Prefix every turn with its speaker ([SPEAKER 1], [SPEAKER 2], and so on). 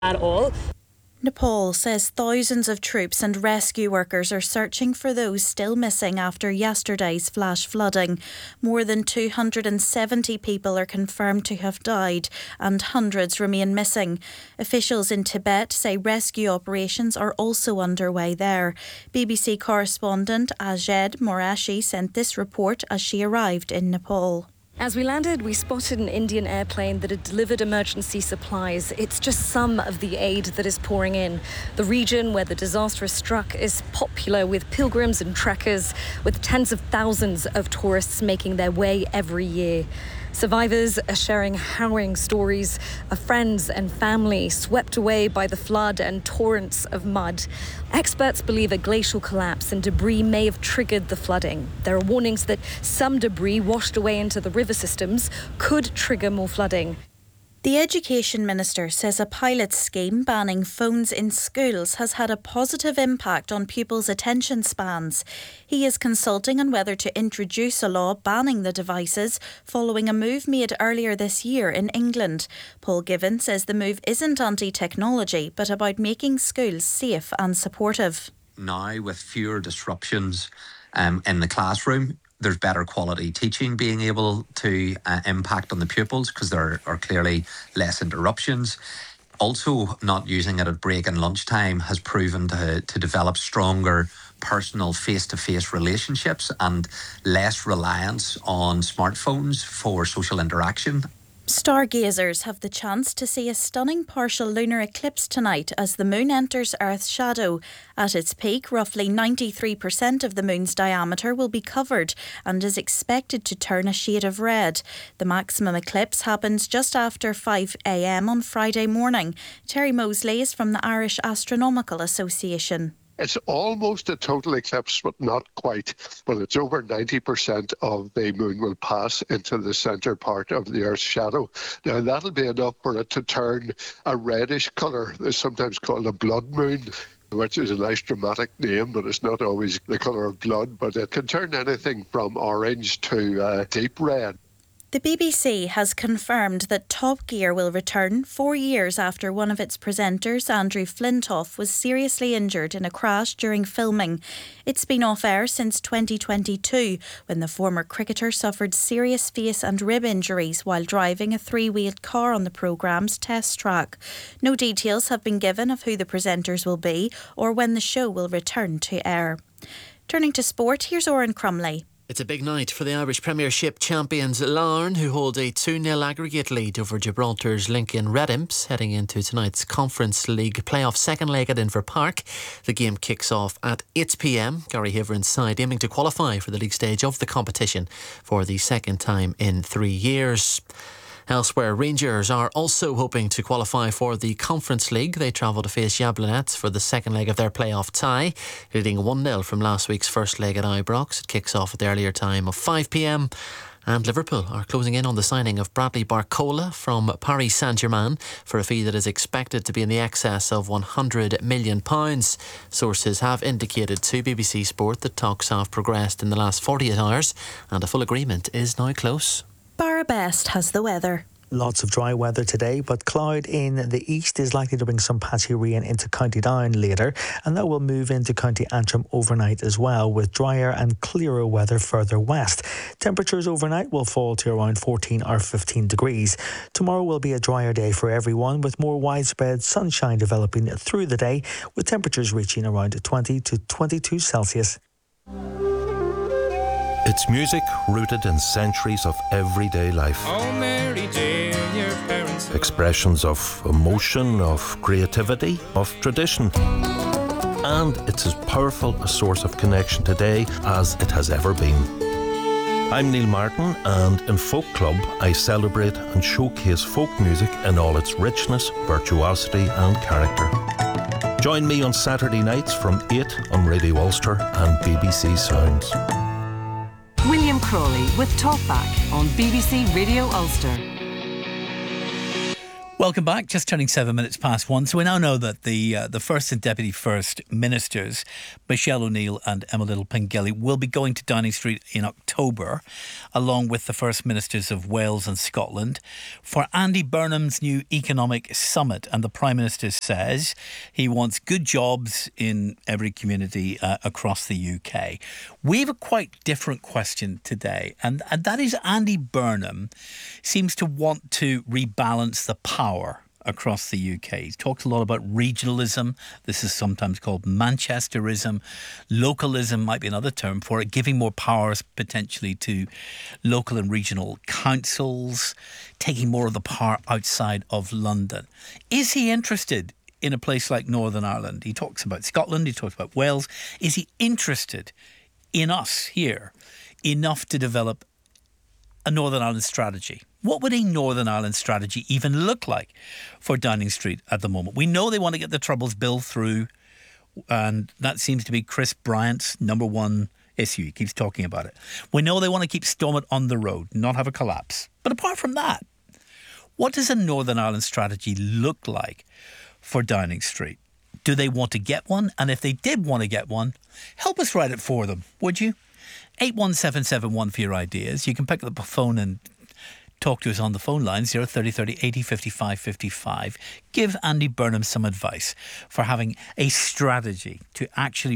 [SPEAKER 1] at all.
[SPEAKER 2] Nepal says thousands of troops and rescue workers are searching for those still missing after yesterday's flash flooding. More than 270 people are confirmed to have died and hundreds remain missing. Officials in Tibet say rescue operations are also underway there. BBC correspondent Ajed Morashi sent this report as she arrived in Nepal.
[SPEAKER 3] As we landed, we spotted an Indian airplane that had delivered emergency supplies. It's just some of the aid that is pouring in. The region where the disaster struck is popular with pilgrims and trekkers, with tens of thousands of tourists making their way every year. Survivors are sharing harrowing stories of friends and family swept away by the flood and torrents of mud. Experts believe a glacial collapse and debris may have triggered the flooding. There are warnings that some debris washed away into the river systems could trigger more flooding.
[SPEAKER 2] The Education Minister says a pilot scheme banning phones in schools has had a positive impact on pupils' attention spans. He is consulting on whether to introduce a law banning the devices following a move made earlier this year in England. Paul Given says the move isn't anti-technology but about making schools safe and supportive.
[SPEAKER 4] Now, with fewer disruptions in the classroom, there's better quality teaching being able to impact on the pupils because there are clearly less interruptions. Also, not using it at break and lunchtime has proven to develop stronger personal face-to-face relationships and less reliance on smartphones for social interaction.
[SPEAKER 2] Stargazers have the chance to see a stunning partial lunar eclipse tonight as the moon enters Earth's shadow. At its peak, roughly 93% of the moon's diameter will be covered and is expected to turn a shade of red. The maximum eclipse happens just after 5 a.m. on Friday morning. Terry Mosley is from the Irish Astronomical Association.
[SPEAKER 5] It's almost a total eclipse, but not quite. But it's over 90% of the moon will pass into the centre part of the Earth's shadow. Now, that'll be enough for it to turn a reddish colour. It's sometimes called a blood moon, which is a nice dramatic name, but it's not always the colour of blood. But it can turn anything from orange to deep red.
[SPEAKER 2] The BBC has confirmed that Top Gear will return 4 years after one of its presenters, Andrew Flintoff, was seriously injured in a crash during filming. It's been off air since 2022, when the former cricketer suffered serious face and rib injuries while driving a three-wheeled car on the programme's test track. No details have been given of who the presenters will be or when the show will return to air. Turning to sport, here's Oren Crumley.
[SPEAKER 6] It's a big night for the Irish Premiership champions Larne, who hold a 2-0 aggregate lead over Gibraltar's Lincoln Red Imps, heading into tonight's Conference League playoff second leg at Inver Park. The game kicks off at 8 p.m. Gary Hiveron's side aiming to qualify for the league stage of the competition for the second time in 3 years. Elsewhere, Rangers are also hoping to qualify for the Conference League. They travel to face Jablonec for the second leg of their playoff tie, leading 1-0 from last week's first leg at Ibrox. It kicks off at the earlier time of 5 p.m. And Liverpool are closing in on the signing of Bradley Barcola from Paris Saint-Germain for a fee that is expected to be in the excess of £100 million. Sources have indicated to BBC Sport that talks have progressed in the last 48 hours and a full agreement is now close.
[SPEAKER 2] Barra Best has the weather.
[SPEAKER 7] Lots of dry weather today, but cloud in the east is likely to bring some patchy rain into County Down later, and that will move into County Antrim overnight as well, with drier and clearer weather further west. Temperatures overnight will fall to around 14 or 15 degrees. Tomorrow will be a drier day for everyone, with more widespread sunshine developing through the day, with temperatures reaching around 20 to 22 Celsius.
[SPEAKER 8] It's music rooted in centuries of everyday life.
[SPEAKER 9] Oh, Mary Jane, your parents.
[SPEAKER 8] Expressions of emotion, of creativity, of tradition. And it's as powerful a source of connection today as it has ever been. I'm Neil Martin, and in Folk Club I celebrate and showcase folk music in all its richness, virtuosity and character. Join me on Saturday nights from 8 on Radio Ulster and BBC Sounds.
[SPEAKER 10] William Crawley with Talkback on BBC Radio Ulster.
[SPEAKER 1] Welcome back. Just turning 7 minutes past 1. So we now know that the First and Deputy First Ministers, Michelle O'Neill and Emma Little-Pengelly, will be going to Downing Street in October, along with the First Ministers of Wales and Scotland, for Andy Burnham's new economic summit. And the Prime Minister says he wants good jobs in every community across the UK. We have a quite different question today, and that is Andy Burnham seems to want to rebalance the power across the UK. He talks a lot about regionalism. This is sometimes called Manchesterism. Localism might be another term for it, giving more powers potentially to local and regional councils, taking more of the power outside of London. Is he interested in a place like Northern Ireland? He talks about Scotland, he talks about Wales. Is he interested in us here enough to develop a Northern Ireland strategy? What would a Northern Ireland strategy even look like for Downing Street at the moment? We know they want to get the Troubles Bill through, and that seems to be Chris Bryant's number one issue. He keeps talking about it. We know they want to keep Stormont on the road, not have a collapse. But apart from that, what does a Northern Ireland strategy look like for Downing Street? Do they want to get one? And if they did want to get one, help us write it for them, would you? 81771 for your ideas. You can pick up the phone and talk to us on the phone line, 030 30 80 55 55. Give Andy Burnham some advice for having a strategy to actually